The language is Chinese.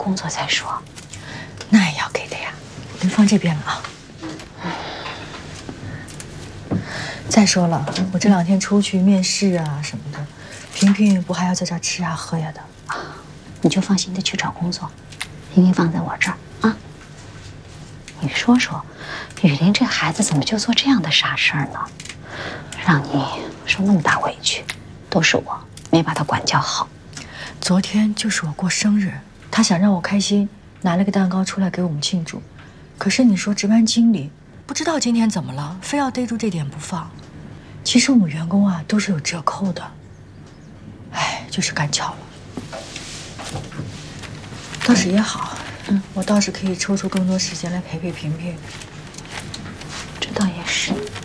工作再说。 那也要给的呀，您放这边了啊。再说了，我这2天出去面试啊什么的，萍萍不还要在这儿吃啊喝呀的啊？ 你就放心的去找工作，萍萍放在我这儿啊。你说说，雨林这孩子怎么就做这样的傻事儿呢？让你受那么大委屈，都是我没把他管教好。 昨天就是我过生日，他想让我开心，拿了个蛋糕出来给我们庆祝。可是你说值班经理不知道今天怎么了，非要逮住这点不放。其实我们员工啊都是有折扣的，哎，就是赶巧了。倒是也好，我倒是可以抽出更多时间来陪陪萍萍。 这倒也是。